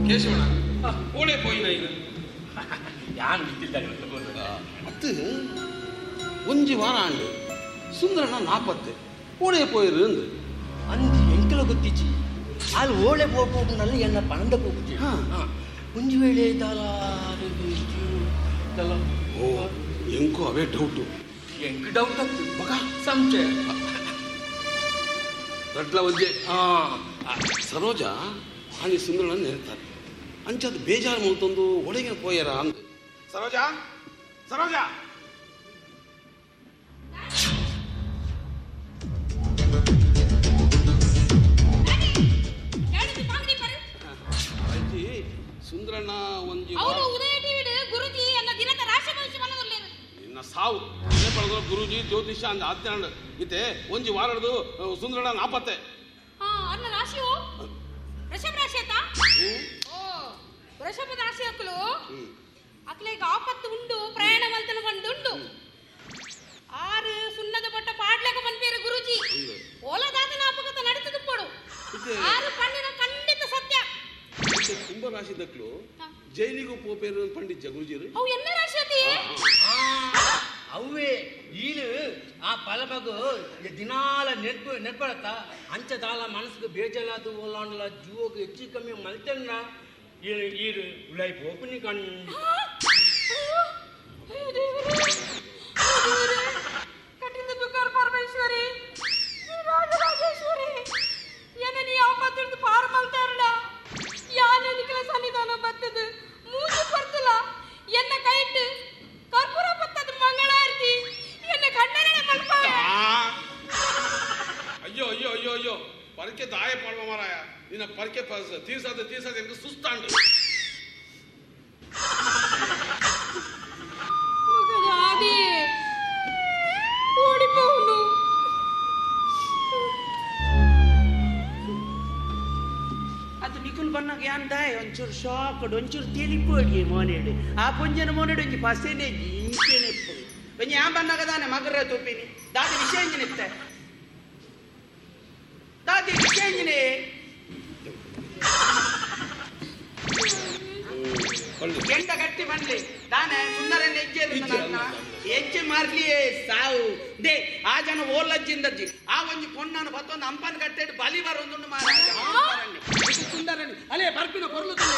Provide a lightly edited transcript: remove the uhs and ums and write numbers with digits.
ಕೇಶವಣ ಓಳೆ ಪೋಯಿನ ಈಗ ಯಾನು ಬಿಟ್ಟಿದ್ದಾರೆ ಅತ್ತು ಒಂಜಿ ವಾರ ಆಂಡು ಸುಂದರಣ್ಣ ನಾಪತ್ತೆ ಓಳೆ ಪೋಯಿರು ಅಂದು ಅಂದು ಎಂಕಲ ಗೊತ್ತಿಚ್ಚಿ ಅಲ್ಲಿ ಓಳೆ ಪೋಪೋನಲ್ಲಿ ಎನ್ನ ಪಣದ ಹೋಗುತ್ತಿ ಒಂಜಿ ವೇಳೆ ಓ ಎಂಕೋ ಅವೇ ಡೌಟು ಎಂಕ್ ಡೌಟ್ ಆಗ್ತು ಮಗ ಸಂಶಯ ದಡ್ಲ ಒಂಜೆ ಸರೋಜ ಆನಿ ಸುಂದರಣ್ಣ ನೆನೆತಾರೆ ಅಂಚದು ಬೇಜಾರು ಮುಲ್ತೊಂದು ಒಳಗೆ ಪೋಯರ ಅಂದು ಸರೋಜ ಸರೋಜ ಸುಂದರಣ್ಣ ಒಂಜಿ ನಿನ್ನ ಸಾವು ಪಡೆದ ಗುರುಜಿ ಜ್ಯೋತಿಷ ಅಂದ ಆತ್ಮ ಇತ್ತೆ ಒಂಜಿ ವಾರದ್ದು ಸುಂದರಣ್ಣ ನಾಪತ್ತೆ ವೃಷಭದ ರಾಶಿ ಅಕ್ಕಲು ಅಕ್ಲೆಗೆ ಆಪತ್ತು ಉಂಡು ಪ್ರಯಾಣ ಮಲ್ತನ ಬಂದುಂಡು ಆರು ಸುಣ್ಣದ ಬಟ್ಟ ಪಾಡ್ಲೆಗ ಬಂದ್ಬೇರೆ ಗುರುಜಿ ಓಲದಾದನ ಅಪಘಾತ ನಡೆತದ ಪಡು ಆರು ಕಣ್ಣಿನ ಖಂಡಿತ ಸತ್ಯ ಕುಂಭ ರಾಶಿ ದಕ್ಲು ಜೈಲಿಗೂ ಪೋಪೇರು ಪಂಡಿತ ಗುರುಜಿರು ಅವು ಎನ್ನ ರಾಶಿ ಅತಿ ಅವೇ ಈಲು ಆ ಪಲಬಗು ದಿನಾಲ ನೆಡ್ಪಡತ್ತ ಅಂಚದಾಲ ಮನಸ್ಸಿಗೆ ಬೇಜಾರಾದು ಓಲಾಂಡ್ಲ ಜೀವಕ್ಕೆ ಹೆಚ್ಚು ಕಮ್ಮಿ ಮಲ್ತನ್ನ ಈರು ಉಳೈ ಪೋಪುನಿ ಕಣ್ಣು ಕಠಿಣ ದುಃಖರ್ ಪರಮೇಶ್ವರಿ ರಾಜರಾಜೇಶ್ವರಿ ಏನ ನೀ ಆಪತ್ತಿಂದು ಪಾರ ಮಲ್ತಾರಡ ಯಾನಿಕಲ ಸನ್ನಿಧಾನ ಬರ್ತದ ಮೂಜು ಬರ್ತಲ ಎನ್ನ ಕೈಟ್ ಕರ್ಪೂರ ಬತ್ತದ ಮಂಗಳಾರತಿ ಎನ್ನ ಕಣ್ಣನ ಮಲ್ಪ ಅಯ್ಯೋ ಅಯ್ಯೋ ಅಯ್ಯೋ ಅಯ್ಯೋ ಪರಕೆ ದಾಯ ಮಾಡುವ ಮಾರಾಯ ನಿನ್ನ ಪರಕೆ ತೀರ್ಸಾದ ಎಂಕ ಸುಸ್ತಾಂಡು ಆದಿ ಓಡಿಪೋನು ಅದು ನಿಕುಲ್ ಬನ್ನಾಗ ಯಾನ್ ದಾಯ ಒಂಚೂರು ಶಾಕ್ ಒಂಚೂರು ತಿಳಿಪೋಗಿ ಮೋನೇಡು ಆ ಪುಂಜನ ಮೋನೇಡು ಒಂಜಿ ಪಸೇನೆ ಇಂಚೆನೆ ಒಂಜಿ ಯಾನ್ ಬನ್ನಾಗ ದಾನೆ ಮಗರ ತೋಪಿನಿ ದಾದಿ ವಿಷಯ ಎಂಜಿನಿತ್ತೆ ದಾದಿ ವಿಷಯ ಎಂಜಿನೆ ಎಂಟ ಗಟ್ಟಿ ಬನ್ಲಿ ದಾನೆ ಸುಂದರನ ಹೆಜ್ಜೆ ಮಾರ್ಲಿಯೇ ಸಾವು ದೇ ಆ ಜನ ಓಲಜ್ಜಿಂದಜ್ಜಿ ಆ ಒಂಜಿ ಪೊಣ್ಣನು ಬತ್ತೊಂದು ಅಂಪನ್ ಕಟ್ಟೆಡ್ ಬಲಿ ಬರೊಂದು ಮಾರ ಸುಂದರನಿ ಅಲೇ ಬರ್ಪಿನ ಕೊರ್ಲು